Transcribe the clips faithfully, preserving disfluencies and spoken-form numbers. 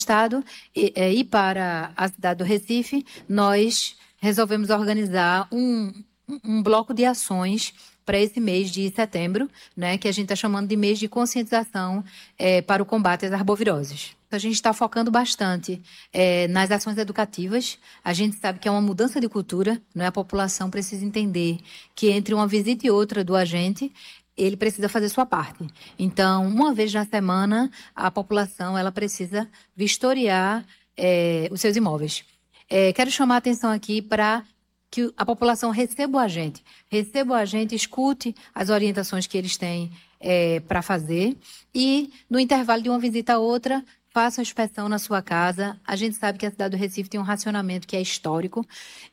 Estado e, é, e para a cidade do Recife, nós resolvemos organizar um, um bloco de ações para esse mês de setembro, né, que a gente está chamando de mês de conscientização é, para o combate às arboviroses. A gente está focando bastante é, nas ações educativas. A gente sabe que é uma mudança de cultura, né? A população precisa entender que entre uma visita e outra do agente, ele precisa fazer sua parte. Então, uma vez na semana, a população ela precisa vistoriar é, os seus imóveis. É, quero chamar a atenção aqui para que a população receba o agente. Receba o agente, escute as orientações que eles têm é, para fazer e, no intervalo de uma visita a outra, faça a inspeção na sua casa. A gente sabe que a cidade do Recife tem um racionamento que é histórico.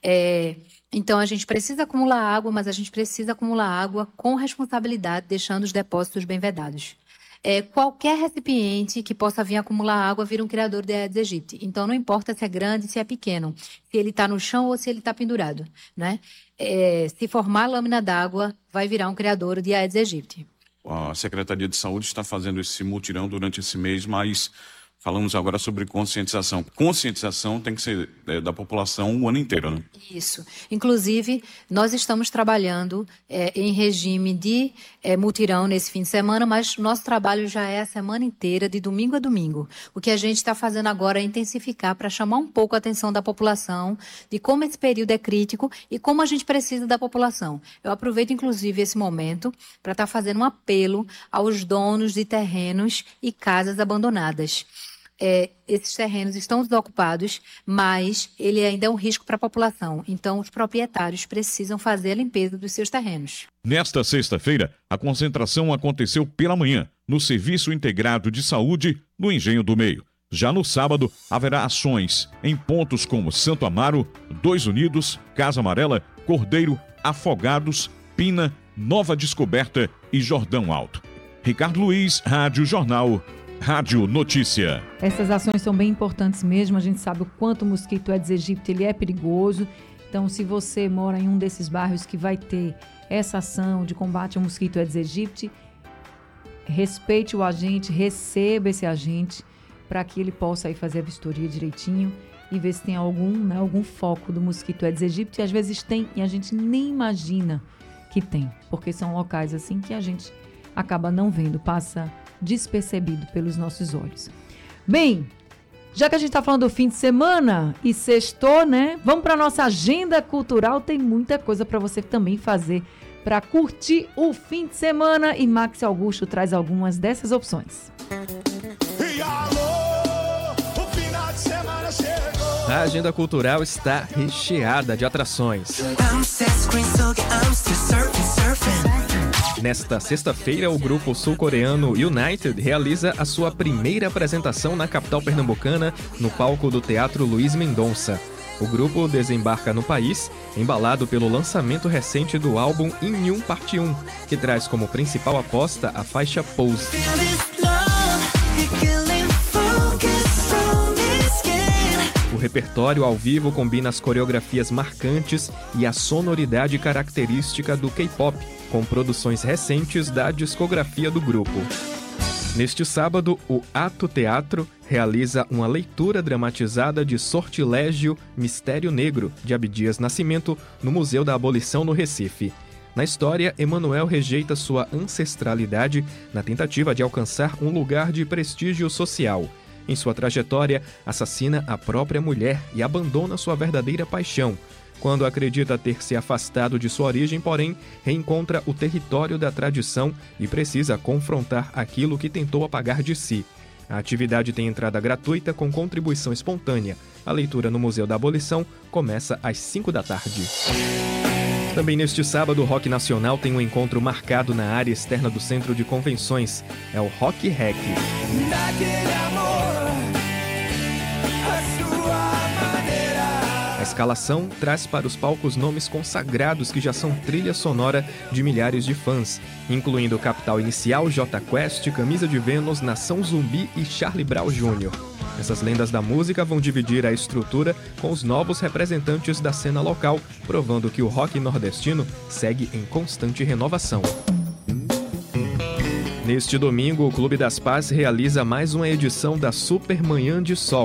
É, então, a gente precisa acumular água, mas a gente precisa acumular água com responsabilidade, deixando os depósitos bem vedados. É, qualquer recipiente que possa vir acumular água vira um criador de Aedes aegypti. Então, não importa se é grande, se é pequeno, se ele está no chão ou se ele está pendurado, né? É, se formar lâmina d'água, vai virar um criador de Aedes aegypti. A Secretaria de Saúde está fazendo esse mutirão durante esse mês, mas falamos agora sobre conscientização. Conscientização tem que ser é, da população o ano inteiro, né? Isso. Inclusive, nós estamos trabalhando é, em regime de é, mutirão nesse fim de semana, mas nosso trabalho já é a semana inteira, de domingo a domingo. O que a gente está fazendo agora é intensificar para chamar um pouco a atenção da população de como esse período é crítico e como a gente precisa da população. Eu aproveito, inclusive, esse momento para estar fazendo um apelo aos donos de terrenos e casas abandonadas. É, esses terrenos estão desocupados, mas ele ainda é um risco para a população. Então, os proprietários precisam fazer a limpeza dos seus terrenos. Nesta sexta-feira, a concentração aconteceu pela manhã, no Serviço Integrado de Saúde, no Engenho do Meio. Já no sábado, haverá ações em pontos como Santo Amaro, Dois Unidos, Casa Amarela, Cordeiro, Afogados, Pina, Nova Descoberta e Jordão Alto. Ricardo Luiz, Rádio Jornal, Rádio Notícia. Essas ações são bem importantes mesmo. A gente sabe o quanto o mosquito Aedes aegypti ele é perigoso. Então, se você mora em um desses bairros que vai ter essa ação de combate ao mosquito Aedes aegypti, respeite o agente, receba esse agente para que ele possa aí fazer a vistoria direitinho e ver se tem algum, né, algum foco do mosquito Aedes aegypti. Às vezes tem e a gente nem imagina que tem, porque são locais assim que a gente acaba não vendo, passa despercebido pelos nossos olhos. Bem, já que a gente está falando do fim de semana e sextou, né? Vamos para nossa agenda cultural. Tem muita coisa para você também fazer para curtir o fim de semana e Max Augusto traz algumas dessas opções. E alô, o final de semana chegou. A agenda cultural está recheada de atrações. Nesta sexta-feira, o grupo sul-coreano United realiza a sua primeira apresentação na capital pernambucana, no palco do Teatro Luiz Mendonça. O grupo desembarca no país, embalado pelo lançamento recente do álbum In Um Parte um, que traz como principal aposta a faixa Pose. O repertório ao vivo combina as coreografias marcantes e a sonoridade característica do K-pop, com produções recentes da discografia do grupo. Neste sábado, o Ato Teatro realiza uma leitura dramatizada de Sortilégio Mistério Negro, de Abdias Nascimento, no Museu da Abolição, no Recife. Na história, Emanuel rejeita sua ancestralidade na tentativa de alcançar um lugar de prestígio social. Em sua trajetória, assassina a própria mulher e abandona sua verdadeira paixão. Quando acredita ter se afastado de sua origem, porém, reencontra o território da tradição e precisa confrontar aquilo que tentou apagar de si. A atividade tem entrada gratuita com contribuição espontânea. A leitura no Museu da Abolição começa às cinco da tarde. Também neste sábado, o Rock Nacional tem um encontro marcado na área externa do Centro de Convenções. É o Rock Rec. A escalação traz para os palcos nomes consagrados que já são trilha sonora de milhares de fãs, incluindo Capital Inicial, Jota Quest, Camisa de Vênus, Nação Zumbi e Charlie Brown Júnior Essas lendas da música vão dividir a estrutura com os novos representantes da cena local, provando que o rock nordestino segue em constante renovação. Neste domingo, o Clube das Paz realiza mais uma edição da Super Manhã de Sol.